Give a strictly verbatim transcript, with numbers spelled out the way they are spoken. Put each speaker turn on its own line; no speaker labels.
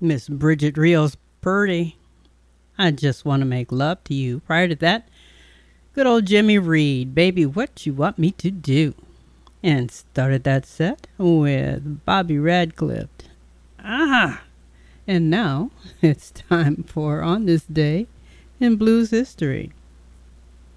Miss Bridget Rios Purdy, I Just Want to Make Love to You. Prior to that, good old Jimmy Reed, Baby What You Want Me to Do. And started that set with Bobby Radcliffe. Ah! And now it's time for On This Day in Blues History.